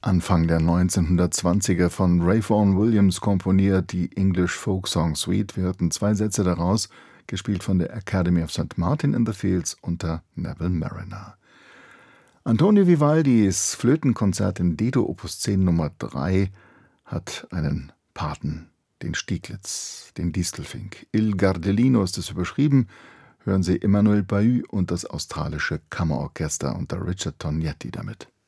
Anfang der 1920er von Ray Vaughan Williams komponiert, die English Folk Song Suite. Wir hörten 2 Sätze daraus, gespielt von der Academy of St. Martin in the Fields unter Neville Marriner. Antonio Vivaldis Flötenkonzert in D-Dur Opus 10 Nummer 3 hat einen Paten, den Stieglitz, den Distelfink. Il Gardellino ist es überschrieben. Hören Sie Emmanuel Bahut und das australische Kammerorchester unter Richard Tognetti damit.